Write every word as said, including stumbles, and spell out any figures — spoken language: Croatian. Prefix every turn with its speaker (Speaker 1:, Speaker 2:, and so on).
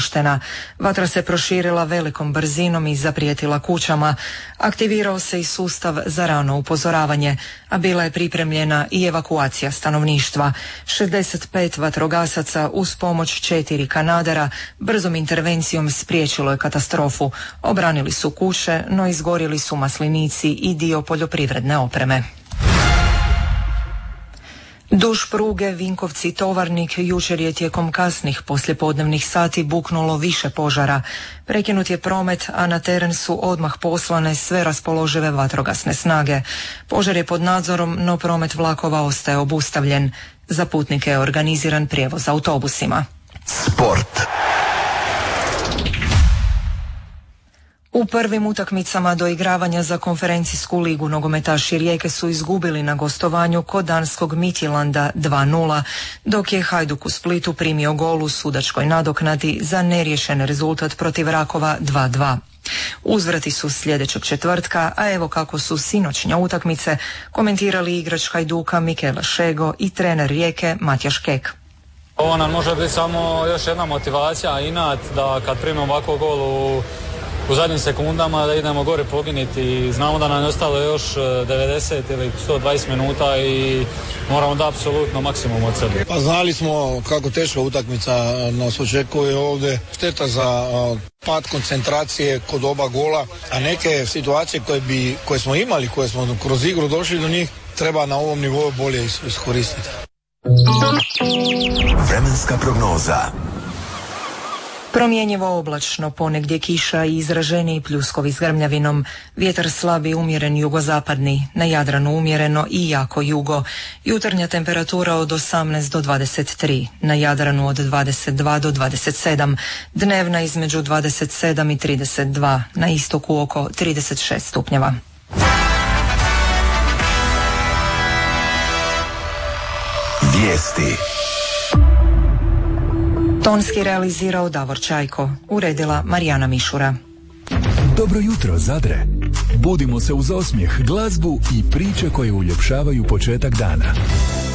Speaker 1: napuštena. Vatra se proširila velikom brzinom i zaprijetila kućama. Aktivirao se i sustav za rano upozoravanje, a bila je pripremljena i evakuacija stanovništva. šezdeset pet vatrogasaca uz pomoć četiri kanadera brzom intervencijom spriječilo je katastrofu. Obranili su kuće, no izgorjeli su maslinici i dio poljoprivredne opreme. Duž pruge Vinkovci-Tovarnik jučer je tijekom kasnih poslijepodnevnih sati buknulo više požara. Prekinut je promet, a na teren su odmah poslane sve raspoložive vatrogasne snage. Požar je pod nadzorom, no promet vlakova ostaje obustavljen. Za putnike je organiziran prijevoz autobusima.
Speaker 2: Sport.
Speaker 1: U prvim utakmicama doigravanja za konferencijsku ligu nogometaši Rijeke su izgubili na gostovanju kod danskog Midtjylanda dva nula, dok je Hajduk u Splitu primio gol u sudačkoj nadoknadi za neriješen rezultat protiv Rakova dva dva. Uzvrati su sljedećeg četvrtka, a evo kako su sinoćnje utakmice komentirali igrač Hajduka Mikela Šego i trener Rijeke Matjaš Kek.
Speaker 3: Ovo nam može biti samo još jedna motivacija, inat da kad primimo ovako gol u u zadnjim sekundama da idemo gore poginiti i znamo da nam je ostalo još devedeset ili sto dvadeset minuta i moramo da apsolutno maksimum od sebe.
Speaker 4: Pa znali smo kako teška utakmica nas očekuje ovdje. Šteta za pad koncentracije kod oba gola, a neke situacije koje, bi, koje smo imali, koje smo kroz igru došli do njih, treba na ovom nivou bolje iskoristiti.
Speaker 2: Vremenska prognoza.
Speaker 1: Promjenjivo oblačno, ponegdje kiša i izraženiji pljuskovi s grmljavinom, vjetar slabi umjeren jugozapadni, na Jadranu umjereno i jako jugo, jutarnja temperatura od osamnaest do dvadeset tri, na Jadranu od dvadeset dva do dvadeset sedam, dnevna između dvadeset sedam i trideset dva, na istoku oko trideset šest stupnjeva.
Speaker 2: Vijesti.
Speaker 1: Tonski realizirao Davor Čajko, uredila Marijana Mišura.
Speaker 5: Dobro jutro, Zadre. Budimo se uz osmijeh, glazbu i priče koje uljepšavaju početak dana.